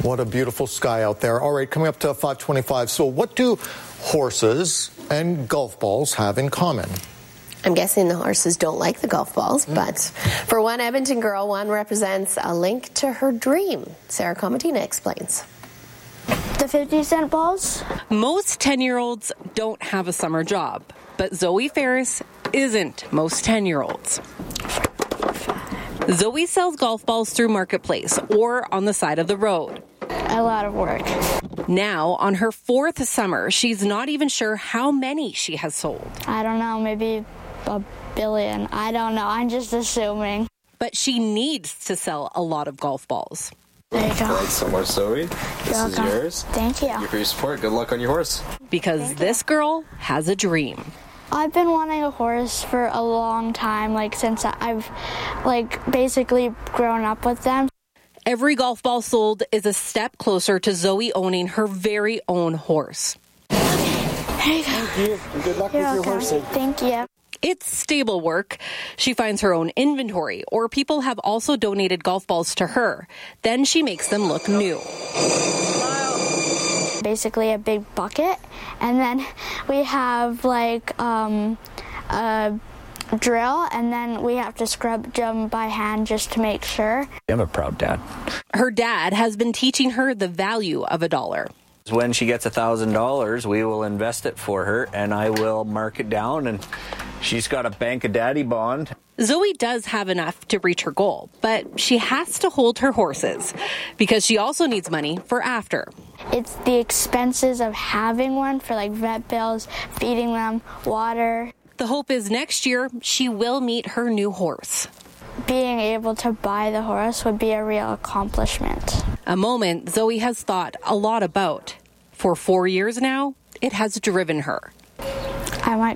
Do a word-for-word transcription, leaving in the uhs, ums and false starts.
What a beautiful sky out there. All right, coming up to five twenty-five. So what do horses and golf balls have in common? I'm guessing the horses don't like the golf balls, Mm. but for one Edmonton girl, one represents a link to her dream. Sarah Comatina explains. The fifty cent balls? Most ten-year-olds don't have a summer job, but Zoe Ferris isn't most ten-year-olds. Zoe sells golf balls through Marketplace or on the side of the road. A lot of work. Now, on her fourth summer, she's not even sure how many she has sold. I don't know, maybe a billion. I don't know. I'm just assuming. But she needs to sell a lot of golf balls. There you go. Thanks so much, Zoe. This You're is welcome. yours. Thank you. Thank you for your support. Good luck on your horse. Because this girl has a dream. I've been wanting a horse for a long time, like since I've like basically grown up with them. Every golf ball sold is a step closer to Zoe owning her very own horse. There you go. Thank you. And good luck You're with your welcome. horsing. Thank you. It's stable work. She finds her own inventory, or people have also donated golf balls to her. Then she makes them look new. Basically a big bucket, and then we have like um, a drill, and then we have to scrub them by hand just to make sure. I'm a proud dad. Her dad has been teaching her the value of a dollar. When she gets a thousand dollars, we will invest it for her, and I will mark it down, and she's got a Bank of Daddy bond. Zoe does have enough to reach her goal, but she has to hold her horses because she also needs money for after. It's the expenses of having one for like vet bills, feeding them, water. The hope is next year she will meet her new horse. Being able to buy the horse would be a real accomplishment. A moment Zoe has thought a lot about. For four years now, it has driven her. I might